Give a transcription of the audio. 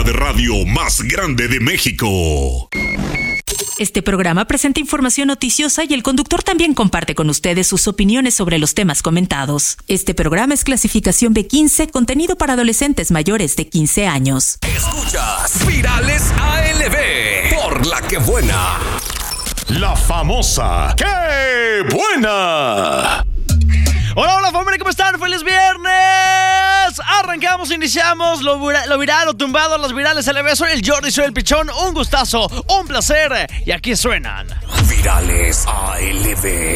cabina de radio más grande de México. Este programa presenta información noticiosa y el conductor también comparte con ustedes sus opiniones sobre los temas comentados. Este programa es clasificación B15, contenido para adolescentes mayores de 15 años. Escuchas Virales ALB por La Que Buena. La famosa ¡Qué Buena! Hola familia, ¿cómo están? ¡Feliz viernes! Arrancamos, iniciamos lo viral, lo tumbado, las virales ALB. Soy el Jordi, soy el Pichón. Un gustazo, un placer. Y aquí suenan Virales ALB.